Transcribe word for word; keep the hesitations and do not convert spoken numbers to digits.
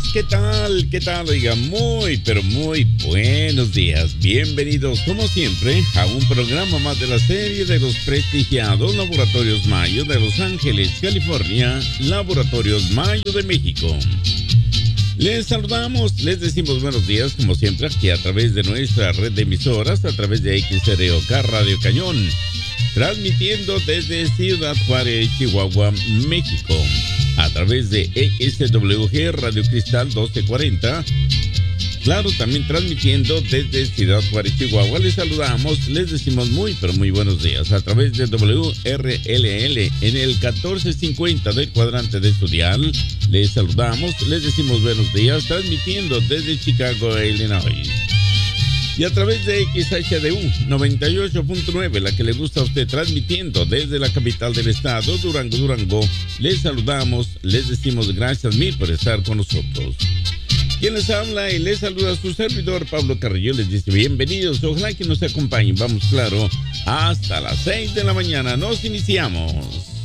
¿Qué tal? ¿Qué tal? Oiga, muy, pero muy buenos días. Bienvenidos, como siempre, a un programa más de la serie de los prestigiados Laboratorios Mayo de Los Ángeles, California, Laboratorios Mayo de México. Les saludamos, les decimos buenos días, como siempre, aquí a través de nuestra red de emisoras, a través de X R O K Radio Cañón, transmitiendo desde Ciudad Juárez, Chihuahua, México, a través de X W G Radio Cristal doce cuarenta. Claro, también transmitiendo desde Ciudad Juárez, Chihuahua. Les saludamos, les decimos muy, pero muy buenos días a través de W R L L en el catorce cincuenta del cuadrante de su dial. Les saludamos, les decimos buenos días, transmitiendo desde Chicago, Illinois. Y a través de X H D U noventa y ocho punto nueve, la que le gusta a usted, transmitiendo desde la capital del estado, Durango, Durango. Les saludamos, les decimos gracias mil por estar con nosotros. Quien les habla y les saluda a su servidor, Pablo Carrillo, les dice bienvenidos, ojalá que nos acompañen. Vamos, claro, hasta las seis de la mañana. Nos iniciamos.